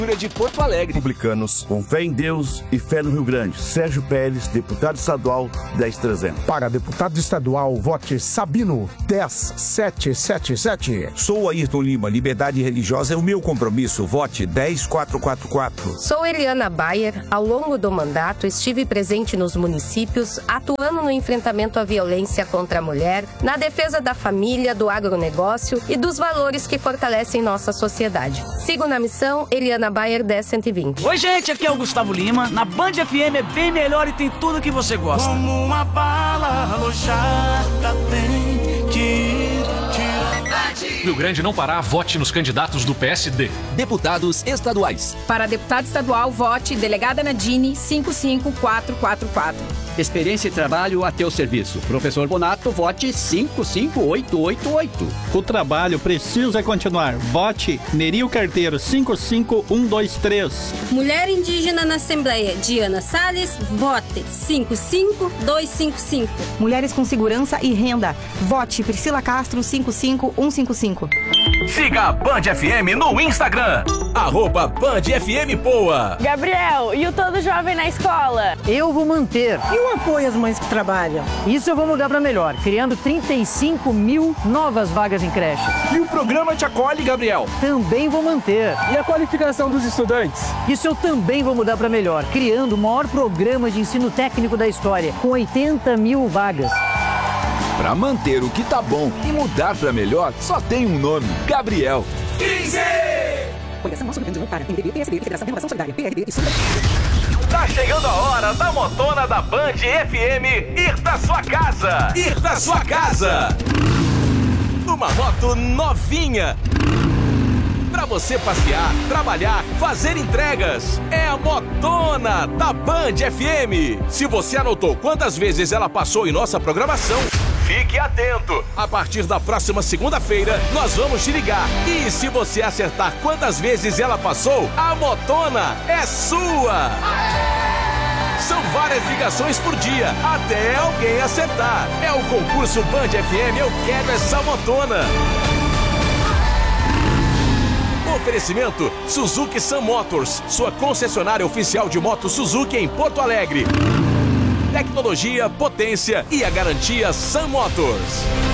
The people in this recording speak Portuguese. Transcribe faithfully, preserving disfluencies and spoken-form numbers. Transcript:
de Porto Alegre. Republicanos, com fé em Deus e fé no Rio Grande. Sérgio Pérez, deputado estadual, dez trezentos. Para deputado estadual, vote Sabino, dez setecentos e setenta e sete. Sou Ayrton Lima, liberdade religiosa é o meu compromisso. Vote dez mil quatrocentos e quarenta e quatro. Sou Eliana Bayer. Ao longo do mandato, estive presente nos municípios, atuando no enfrentamento à violência contra a mulher, na defesa da família, do agronegócio e dos valores que fortalecem nossa sociedade. Sigo na missão Eliana Bayer dez cento e vinte. Oi, gente, aqui é o Gustavo Lima. Na Band F M é bem melhor e tem tudo que você gosta. Como uma bala alojada tem que ir. Rio Grande não parar, vote nos candidatos do P S D. Deputados estaduais. Para deputado estadual, vote delegada Nadine cinco cinco quatro quatro quatro. Experiência e trabalho a teu serviço. Professor Bonato, vote cinco cinco oito oito oito. O trabalho precisa continuar. Vote Nerio Carteiro cinco cinco um dois três. Mulher indígena na Assembleia, Diana Salles, vote cinco cinco dois cinco cinco. Mulheres com segurança e renda, vote Priscila Castro cinco cinco um cinco cinco. Siga a Band F M no Instagram, arroba Band F M Poa. Gabriel, e o Todo Jovem na escola? Eu vou manter. E o apoio às mães que trabalham? Isso eu vou mudar para melhor, criando trinta e cinco mil novas vagas em creches. E o programa Te Acolhe, Gabriel? Também vou manter. E a qualificação dos estudantes? Isso eu também vou mudar para melhor, criando o maior programa de ensino técnico da história, com oitenta mil vagas. Para manter o que tá bom e mudar para melhor, só tem um nome: Gabriel. quinze! Coligação sobre Grande para M D B, P S D, Federação Renovação Solidária, P R D e Solidariedade. Tá chegando a hora da motona da Band F M ir da sua casa. Ir da sua casa. Uma moto novinha. Pra você passear, trabalhar, fazer entregas. É a motona da Band F M. Se você anotou quantas vezes ela passou em nossa programação, fique atento. A partir da próxima segunda-feira, nós vamos te ligar. E se você acertar quantas vezes ela passou, a motona é sua. São várias ligações por dia, até alguém acertar. É o concurso Band F M Eu Quero Essa Motona. Oferecimento Suzuki Sun Motors, sua concessionária oficial de moto Suzuki em Porto Alegre. Tecnologia, potência e a garantia Sun Motors.